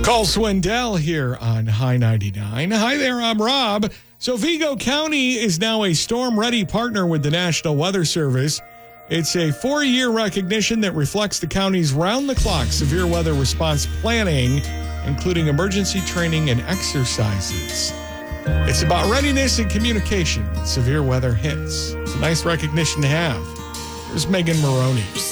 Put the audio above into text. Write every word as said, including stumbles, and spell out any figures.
Call Swindell here on High ninety-nine. Hi there, I'm Rob. So Vigo County is now a storm-ready partner with the National Weather Service. It's a four-year recognition that reflects the county's round-the-clock severe weather response planning, including emergency training and exercises. It's about readiness and communication when severe weather hits. It's a nice recognition to have. Here's Megan Maroney.